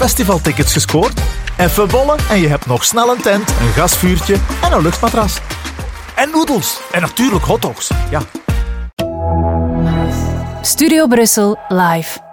festivaltickets gescoord? Even bollen en je hebt nog snel een tent, een gasvuurtje en een luchtmatras. En noedels. En natuurlijk hotdogs. Ja. Studio Brussel live.